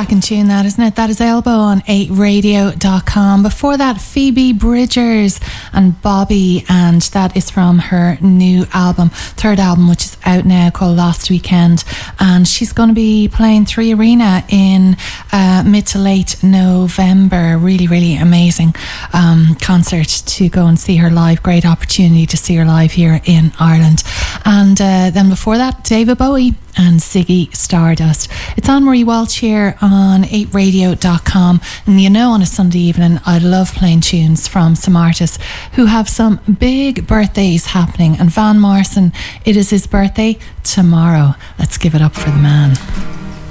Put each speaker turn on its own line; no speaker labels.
cracking tune, that, isn't it? That is Elbow on 8radio.com. Before that, Phoebe Bridgers and Bobby, and that is from her new album, third album, which is out now, called Last Weekend. And she's going to be playing 3 Arena in mid to late November. Really, really amazing concert to go and see her live. Great opportunity to see her live here in Ireland. And then before that, David Bowie and Ziggy Stardust. It's Anne-Marie Walsh here on 8radio.com, and you know, on a Sunday evening I love playing tunes from some artists who have some big birthdays happening, and Van Morrison, it is his birthday tomorrow. Let's give it up for the man.